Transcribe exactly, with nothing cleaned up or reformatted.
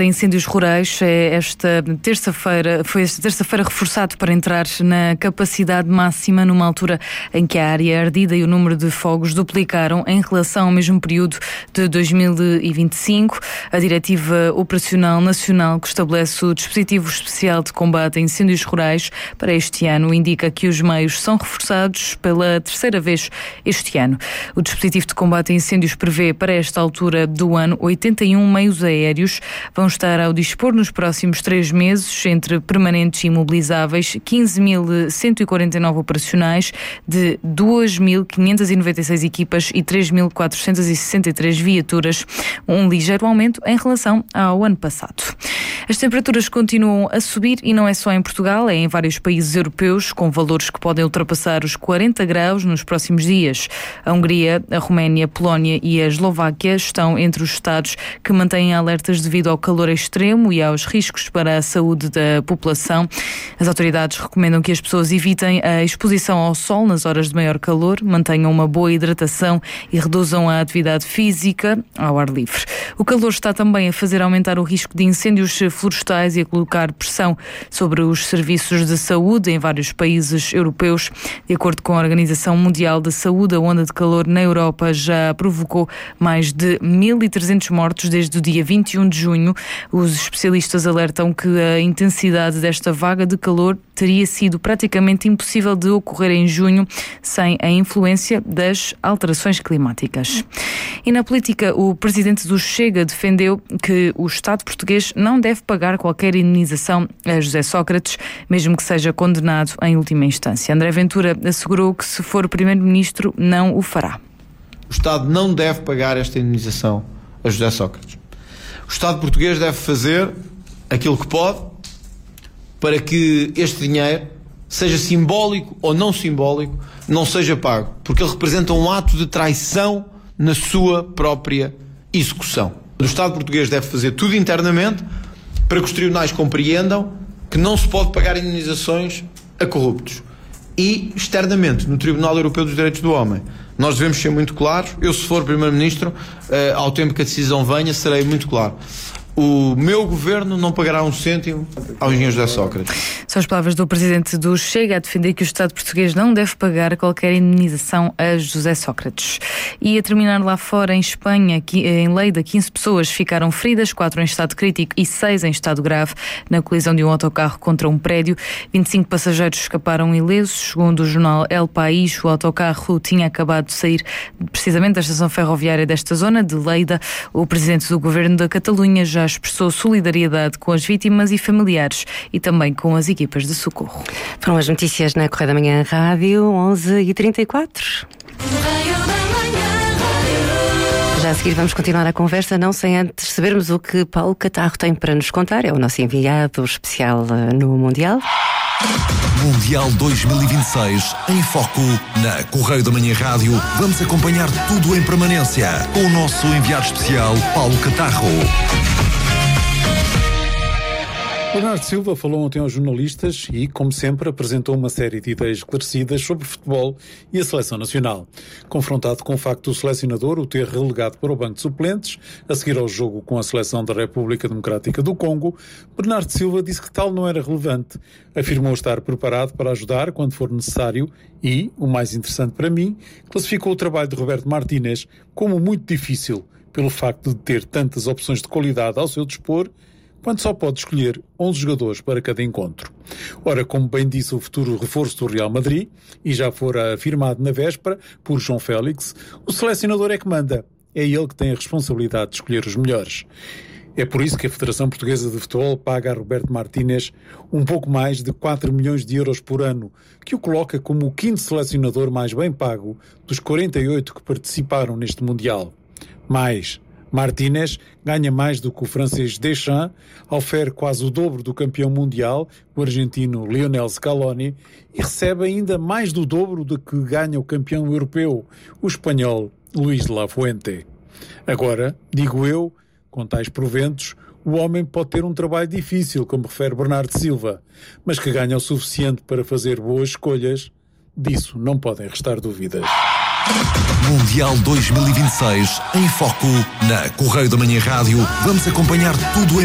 combate a incêndios rurais é esta terça-feira, foi esta terça-feira reforçado para entrar na capacidade máxima numa altura em que a área ardida e o número de fogos duplicaram em relação ao mesmo período de dois mil e vinte e cinco. A Diretiva Operacional Nacional, que estabelece o dispositivo especial de combate a incêndios rurais para este ano, indica que os meios são reforçados pela terceira vez este ano. O dispositivo de combate a incêndios prevê para esta altura do ano oitenta e um meios aéreos. Vão estar ao dispor nos próximos três meses, entre permanentes e imobilizáveis, quinze mil cento e quarenta e nove operacionais de duas mil quinhentas e noventa e seis equipas e três mil quatrocentas e sessenta e três viaturas, um ligeiro aumento em relação ao ano passado. As temperaturas continuam a subir e não é só em Portugal, é em vários países europeus, com valores que podem ultrapassar os quarenta graus nos próximos dias. A Hungria, a Roménia, a Polónia e a Eslováquia estão entre os estados que mantêm alertas devido ao calor extremo e aos riscos para a saúde da população. As autoridades recomendam que as pessoas evitem a exposição ao sol nas horas de maior calor, mantenham uma boa hidratação e reduzam a atividade física ao ar livre. O calor está também a fazer aumentar o risco de incêndios florestais e a colocar pressão sobre os serviços de saúde em vários países europeus. De acordo com a Organização Mundial da Saúde, a onda de calor na Europa já provocou mais de mil e trezentos mortos desde o dia vinte e um de junho. Os especialistas alertam que a intensidade desta vaga de calor teria sido praticamente impossível de ocorrer em junho sem a influência das alterações climáticas. E na política, o presidente do Chega defendeu que o Estado português não deve pagar qualquer indenização a José Sócrates, mesmo que seja condenado em última instância. André Ventura assegurou que, se for primeiro-ministro, não o fará. O Estado não deve pagar esta indenização a José Sócrates. O Estado português deve fazer aquilo que pode para que este dinheiro, seja simbólico ou não simbólico, não seja pago, porque ele representa um ato de traição na sua própria execução. O Estado português deve fazer tudo internamente para que os tribunais compreendam que não se pode pagar indenizações a corruptos. E, externamente, no Tribunal Europeu dos Direitos do Homem, nós devemos ser muito claros. Eu, se for Primeiro-Ministro, eh, ao tempo que a decisão venha, serei muito claro. O meu governo não pagará um cêntimo ao engenheiro José Sócrates. São as palavras do presidente do Chega a defender que o Estado português não deve pagar qualquer indenização a José Sócrates. E a terminar lá fora, em Espanha, em Lleida, quinze pessoas ficaram feridas, quatro em estado crítico e seis em estado grave, na colisão de um autocarro contra um prédio. vinte e cinco passageiros escaparam ilesos. Segundo o jornal El País, o autocarro tinha acabado de sair precisamente da estação ferroviária desta zona, de Lleida. O presidente do governo da Catalunha já expressou solidariedade com as vítimas e familiares e também com as equipas de socorro. Foram as notícias na Correio da Manhã Rádio, onze e trinta e quatro. Já a seguir vamos continuar a conversa, não sem antes sabermos o que Paulo Catarro tem para nos contar. É o nosso enviado especial no Mundial. Mundial dois mil e vinte e seis em foco na Correio da Manhã Rádio. Vamos acompanhar tudo em permanência com o nosso enviado especial, Paulo Catarro. Bernardo Silva falou ontem aos jornalistas e, como sempre, apresentou uma série de ideias esclarecidas sobre futebol e a seleção nacional. Confrontado com o facto do selecionador o ter relegado para o banco de suplentes, a seguir ao jogo com a seleção da República Democrática do Congo, Bernardo Silva disse que tal não era relevante. Afirmou estar preparado para ajudar quando for necessário e, o mais interessante para mim, classificou o trabalho de Roberto Martínez como muito difícil, pelo facto de ter tantas opções de qualidade ao seu dispor, quando só pode escolher onze jogadores para cada encontro. Ora, como bem disse o futuro reforço do Real Madrid, e já fora afirmado na véspera por João Félix, o selecionador é que manda. É ele que tem a responsabilidade de escolher os melhores. É por isso que a Federação Portuguesa de Futebol paga a Roberto Martínez um pouco mais de quatro milhões de euros por ano, que o coloca como o quinto selecionador mais bem pago dos quarenta e oito que participaram neste Mundial. Mais, Martínez ganha mais do que o francês Deschamps, oferece quase o dobro do campeão mundial, o argentino Lionel Scaloni, e recebe ainda mais do dobro do que ganha o campeão europeu, o espanhol Luís de la Fuente. Agora, digo eu, com tais proventos, o homem pode ter um trabalho difícil, como refere Bernardo Silva, mas que ganha o suficiente para fazer boas escolhas, disso não podem restar dúvidas. Mundial dois mil e vinte e seis em foco na Correio da Manhã Rádio. Vamos acompanhar tudo em